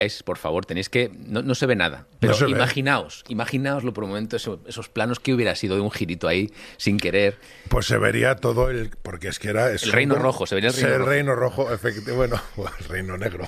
por favor, tenéis que... No se ve nada, pero No se ve. imaginaoslo por un momento, esos planos que hubiera sido de un girito ahí, sin querer. Pues se vería todo porque es que era... El Reino Rojo, se vería el Reino Rojo, efectivamente. Bueno, el Reino Negro.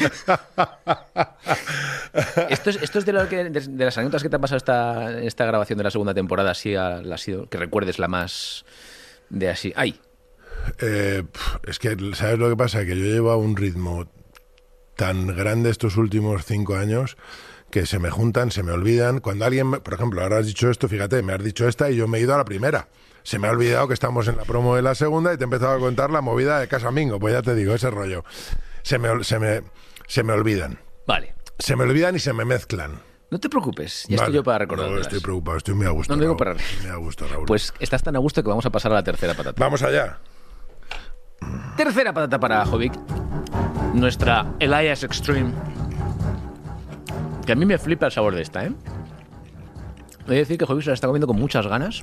Esto es de las anécdotas que te han pasado esta grabación de la segunda temporada, así ha sido, que recuerdes la más de así. ¡Ay! Es que, ¿sabes lo que pasa? Que yo llevo a un ritmo tan grande estos últimos 5 años que se me juntan, se me olvidan. Cuando alguien, por ejemplo, ahora has dicho esto, fíjate, me has dicho esta y yo me he ido a la primera. Se me ha olvidado que estamos en la promo de la segunda y te he empezado a contar la movida de Casamingo. Pues ya te digo, ese rollo. Se me olvidan. Vale. Se me olvidan y se me mezclan. No te preocupes, ya Vale. estoy yo para recordártelas. No, estoy preocupado, estoy muy a gusto. No digo Raúl. para... Muy a gusto, Raúl. Pues estás tan a gusto que vamos a pasar a la tercera patata. Vamos allá. Tercera patata para Jovic. Nuestra Elias Extreme. Que a mí me flipa el sabor de esta, ¿eh? He de decir que Jovic se la está comiendo con muchas ganas.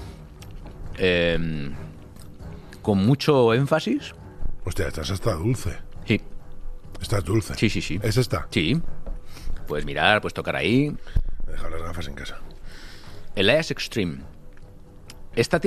Con mucho énfasis. Hostia, esta está dulce. Sí. Esta es dulce. Sí. ¿Es esta? Sí. Puedes mirar, puedes tocar ahí. Deja las gafas en casa. Elias Extreme. Esta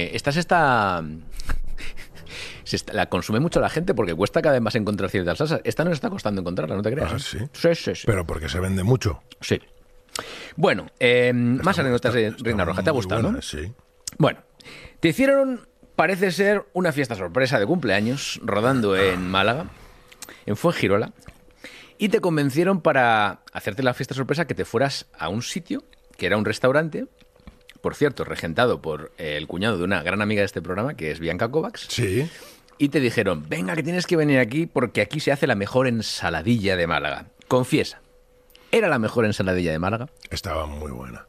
la consume mucho la gente porque cuesta cada vez más encontrar ciertas salsas. Esta nos está costando encontrarla, no te creas. Ah, ¿eh? ¿sí? Sí. Pero porque se vende mucho. Sí. Bueno, más anécdotas de Reina Roja. ¿Te ha gustado, buena, no? Sí. Bueno, te hicieron, parece ser, una fiesta sorpresa de cumpleaños rodando en Málaga, en Fuengirola, y te convencieron para hacerte la fiesta sorpresa que te fueras a un sitio que era un restaurante, por cierto, regentado por el cuñado de una gran amiga de este programa, que es Bianca Kovacs. Sí. Y te dijeron, venga, que tienes que venir aquí porque aquí se hace la mejor ensaladilla de Málaga. Confiesa, ¿era la mejor ensaladilla de Málaga? Estaba muy buena.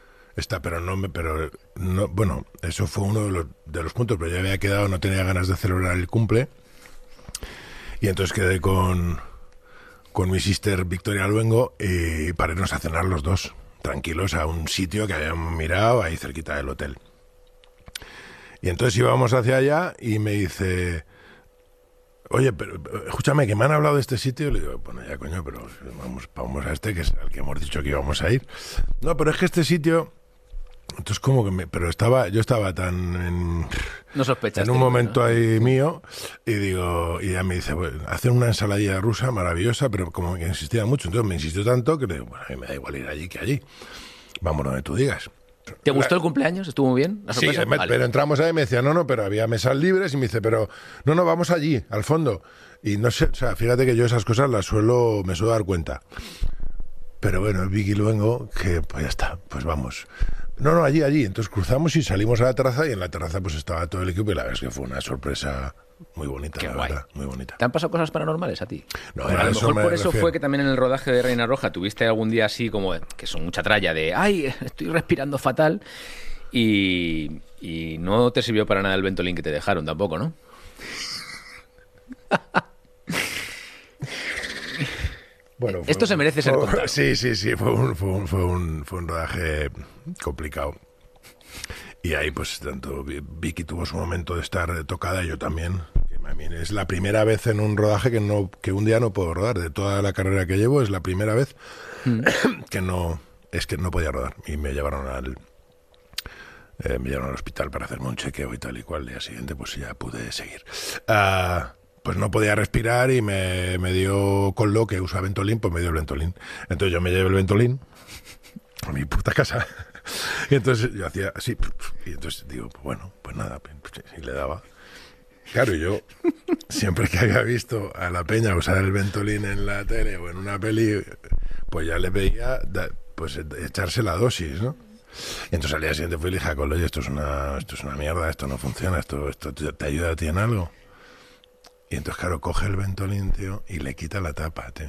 Bueno, eso fue uno de los puntos, pero ya había quedado, no tenía ganas de celebrar el cumple. Y entonces quedé con mi sister Victoria Luengo y para irnos a cenar los dos, tranquilos, a un sitio que habíamos mirado ahí cerquita del hotel. Y entonces íbamos hacia allá y me dice, oye, pero escúchame, que me han hablado de este sitio. Le digo, bueno, ya coño, pero vamos a este, que es al que hemos dicho que íbamos a ir. No, pero es que este sitio... Entonces como que yo estaba tan No sospechaste. en un momento ¿no? ahí mío y digo, y ella me dice, bueno, hacen una ensaladilla rusa maravillosa, pero como que insistía mucho, entonces me insistió tanto que le digo, bueno, a mí me da igual ir allí que allí. Vamos donde tú digas. ¿Te gustó el cumpleaños? ¿Estuvo muy bien? ¿La Sí, sorpresa? Vale. pero entramos ahí y me decía, no, pero había mesas libres y me dice, pero no, vamos allí, al fondo. Y no sé, o sea, fíjate que yo esas cosas me suelo dar cuenta. Pero bueno, Vicky Luengo, que pues ya está, pues vamos. No, allí. Entonces cruzamos y salimos a la terraza y en la terraza pues estaba todo el equipo y la verdad es que fue una sorpresa muy bonita, Qué la guay. verdad, muy bonita. ¿Te han pasado cosas paranormales a ti? No, Bueno, a a lo eso mejor me por eso refiero. fue que también en el rodaje de Reina Roja tuviste algún día así como, que son mucha tralla de, ay, estoy respirando fatal, y no te sirvió para nada el Ventolin que te dejaron tampoco, ¿no? Bueno, Esto se merece ser contado. Sí, fue un rodaje complicado. Y ahí pues tanto Vicky tuvo su momento de estar tocada y yo también. Que a mí es la primera vez en un rodaje que un día no puedo rodar. De toda la carrera que llevo es la primera vez que no podía rodar. Y me llevaron al hospital para hacerme un chequeo y tal y cual. El día siguiente pues ya pude seguir. Pues no podía respirar y me dio con lo que usa Ventolin, pues me dio el Ventolin. Entonces yo me llevé el Ventolin a mi puta casa. Y entonces yo hacía así, y entonces digo, pues bueno, pues nada, y le daba. Claro, yo siempre que había visto a la peña usar el Ventolin en la tele o en una peli, pues ya le veía pues echarse la dosis, ¿no? Y entonces al día siguiente fui y le dije a Colo, oye, esto es una mierda, esto no funciona, esto te ayuda a ti en algo. Y entonces, claro, coge el Ventolin, tío, y le quita la tapa, tío.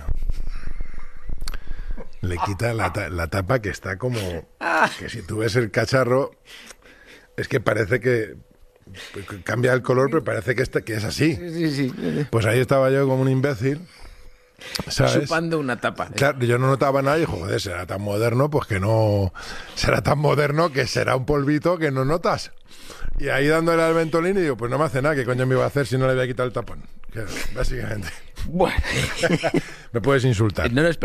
Le quita la tapa que está como... Que si tú ves el cacharro, es que parece que cambia el color, pero parece que es así. Sí. Pues ahí estaba yo como un imbécil, ¿sabes? Chupando una tapa. Claro, yo no notaba nada y digo, joder, será tan moderno, pues que no... Será tan moderno que será un polvito que no notas. Y ahí dándole al Ventolin y digo, pues no me hace nada, ¿qué coño me iba a hacer si no le voy a quitar el tapón? Claro, básicamente. Bueno, Me puedes insultar. no, no,